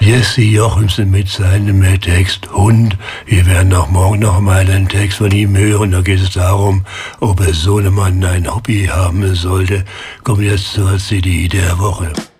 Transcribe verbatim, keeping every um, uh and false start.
Jesse Jochimsen mit seinem Text Hund. Wir werden auch morgen noch mal einen Text von ihm hören. Da geht es darum, ob er Sohnemann ein Hobby haben sollte. Kommen jetzt zur C D der Woche.